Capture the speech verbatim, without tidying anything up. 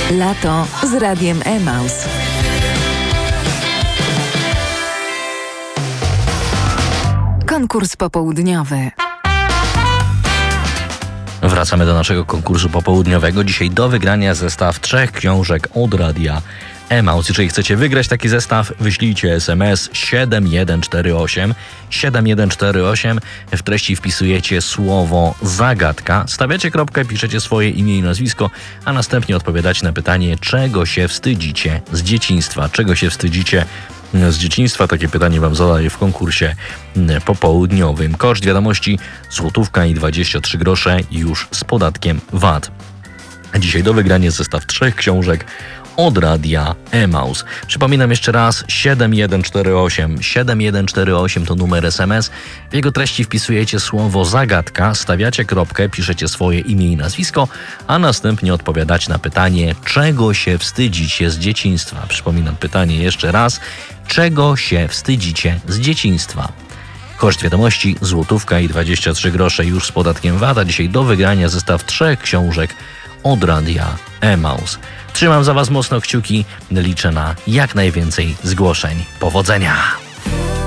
Lato z Radiem Emaus. Konkurs popołudniowy. Wracamy do naszego konkursu popołudniowego. Dzisiaj do wygrania zestaw trzech książek od Radia Emaus. Jeżeli chcecie wygrać taki zestaw, wyślijcie es em es siedem jeden cztery osiem. siedem jeden cztery osiem. W treści wpisujecie słowo zagadka, stawiacie kropkę, piszecie swoje imię i nazwisko, a następnie odpowiadacie na pytanie, czego się wstydzicie z dzieciństwa. Czego się wstydzicie z dzieciństwa? Takie pytanie wam zadaję w konkursie popołudniowym. Koszt wiadomości złotówka i dwadzieścia trzy grosze już z podatkiem V A T. A dzisiaj do wygrania zestaw trzech książek od Radia Emaus. Przypominam jeszcze raz, siedem jeden cztery osiem. siedem jeden cztery osiem to numer es em es. W jego treści wpisujecie słowo zagadka, stawiacie kropkę, piszecie swoje imię i nazwisko, a następnie odpowiadacie na pytanie, czego się wstydzicie z dzieciństwa. Przypominam pytanie jeszcze raz, czego się wstydzicie z dzieciństwa. Koszt wiadomości złotówka i dwadzieścia trzy grosze już z podatkiem V A T, a dzisiaj do wygrania zestaw trzech książek od Radia Emaus. Trzymam za was mocno kciuki, liczę na jak najwięcej zgłoszeń. Powodzenia!